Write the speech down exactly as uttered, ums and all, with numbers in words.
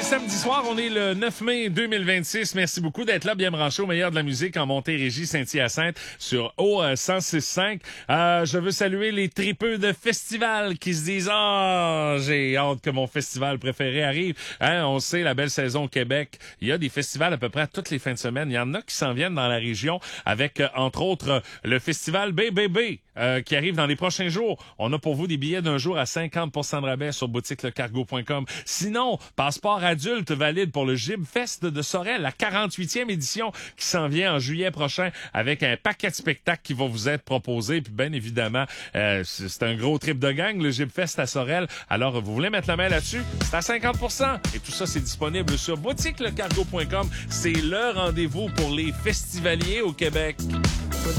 samedi soir, on est le neuf mai deux mille vingt-six. Merci beaucoup d'être là, bien branché au meilleur de la musique en Montérégie, Saint-Hyacinthe sur O cent six cinq. Euh, je veux saluer les tripeux de festival qui se disent « Ah, oh, j'ai hâte que mon festival préféré arrive. Hein, » On sait, la belle saison au Québec, il y a des festivals à peu près toutes les fins de semaine. Il y en a qui s'en viennent dans la région avec, euh, entre autres, le festival B B B euh, qui arrive dans les prochains jours. On a pour vous des billets d'un jour à cinquante pour cent de rabais sur boutique le cargo point com. Sinon, passeport adulte valide pour le Gibfest de Sorel, la quarante-huitième édition qui s'en vient en juillet prochain avec un paquet de spectacles qui vont vous être proposés. Puis bien évidemment, euh, c'est un gros trip de gang, le Gibfest à Sorel. Alors, vous voulez mettre la main là-dessus? C'est à cinquante pour cent. Et tout ça, c'est disponible sur boutique le cargo point com. C'est le rendez-vous pour les festivaliers au Québec.